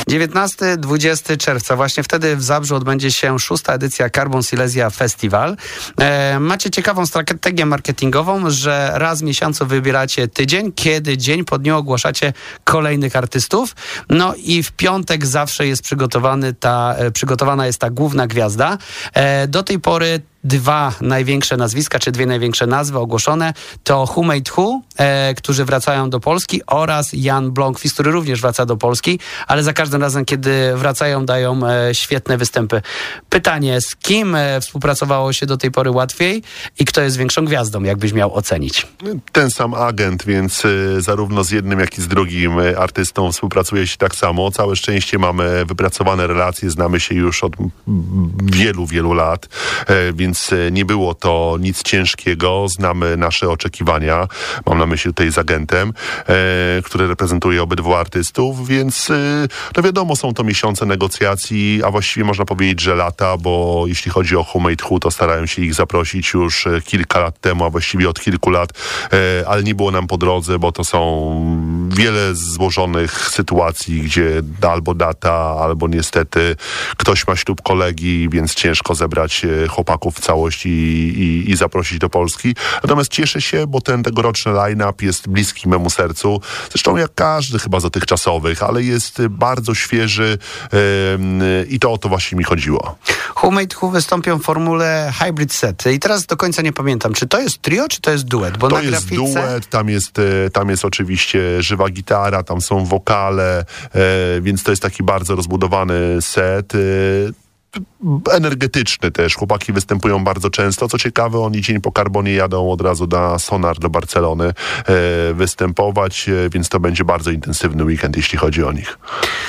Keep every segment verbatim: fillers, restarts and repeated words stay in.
dziewiętnastego do dwudziestego czerwca. Właśnie wtedy w Zabrzu odbędzie się szósta edycja Carbon Silesia Festival. E, macie ciekawą strategię marketingową, że raz w miesiącu wybieracie tydzień, kiedy dzień po dniu ogłaszacie kolejnych artystów. No i w piątek zawsze jest przygotowany ta, e, przygotowana jest ta główna gwiazda. E, do tej pory dwa największe nazwiska, czy dwie największe nazwy ogłoszone to Who Made Who, e, którzy wracają do Polski, oraz Jan Blomqvist, który również wraca do Polski, ale za każdym razem, kiedy wracają, dają e, świetne występy. Pytanie, z kim e, współpracowało się do tej pory łatwiej i kto jest większą gwiazdą, jakbyś miał ocenić? Ten sam agent, więc y, zarówno z jednym, jak i z drugim y, artystą współpracuje się tak samo. Całe szczęście mamy wypracowane relacje, znamy się już od m, wielu, wielu lat, y, więc nie było to nic ciężkiego. Znamy nasze oczekiwania. Mam na myśli tutaj z agentem, e, który reprezentuje obydwu artystów, więc e, no wiadomo, są to miesiące negocjacji, a właściwie można powiedzieć, że lata, bo jeśli chodzi o Who Made Who, to starają się ich zaprosić już kilka lat temu, a właściwie od kilku lat, e, ale nie było nam po drodze, bo to są wiele złożonych sytuacji, gdzie albo data, albo niestety ktoś ma ślub kolegi, więc ciężko zebrać chłopaków w całości i, i, i zaprosić do Polski. Natomiast cieszę się, bo ten tegoroczny line-up jest bliski memu sercu. Zresztą jak każdy chyba z dotychczasowych, ale jest bardzo świeży yy, i to o to właśnie mi chodziło. Who Made Who wystąpią w formule Hybrid Set. I teraz do końca nie pamiętam, czy to jest trio, czy to jest duet? Bo to na jest grafice... duet, tam jest, tam jest oczywiście żywa gitara, tam są wokale, yy, więc to jest taki bardzo rozbudowany set. Yy, energetyczny też. Chłopaki występują bardzo często. Co ciekawe, oni dzień po Carbonie jadą od razu na Sonar do Barcelony e, występować, e, więc to będzie bardzo intensywny weekend, jeśli chodzi o nich.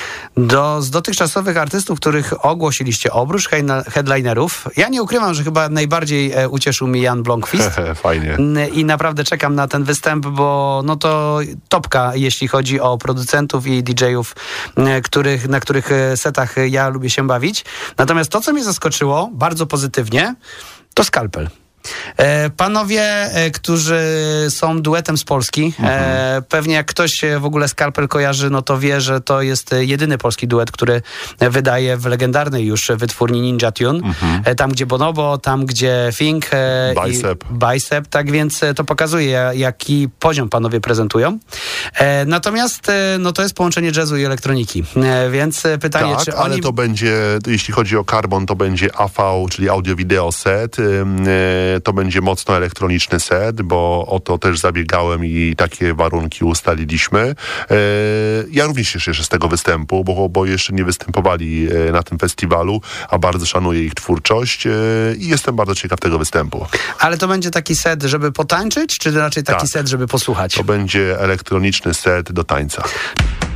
Do, z dotychczasowych artystów, których ogłosiliście oprócz headlinerów, ja nie ukrywam, że chyba najbardziej e, ucieszył mnie Jan Blomqvist. Fajnie. I naprawdę czekam na ten występ, bo no to topka, jeśli chodzi o producentów i D J-ów, e, których, na których setach ja lubię się bawić. Natomiast to, co mnie zaskoczyło bardzo pozytywnie, to Skalpel. E, panowie, e, którzy są duetem z Polski, mhm. e, pewnie jak ktoś w ogóle Skalpel kojarzy, no to wie, że to jest jedyny polski duet, który wydaje w legendarnej już wytwórni Ninja Tune. Mhm. E, tam, gdzie Bonobo, tam, gdzie Fink e, Bicep. i Bicep, tak więc to pokazuje, jaki poziom panowie prezentują. E, natomiast e, no to jest połączenie jazzu i elektroniki, e, więc pytanie, tak, czy oni... ale to będzie, jeśli chodzi o Carbon, to będzie A V, czyli audio-video set. E, To będzie mocno elektroniczny set, bo o to też zabiegałem i takie warunki ustaliliśmy. E, ja również cieszę się z tego występu, bo, bo jeszcze nie występowali na tym festiwalu, a bardzo szanuję ich twórczość e, i jestem bardzo ciekaw tego występu. Ale to będzie taki set, żeby potańczyć, czy raczej taki tak. set, żeby posłuchać? To będzie elektroniczny set do tańca.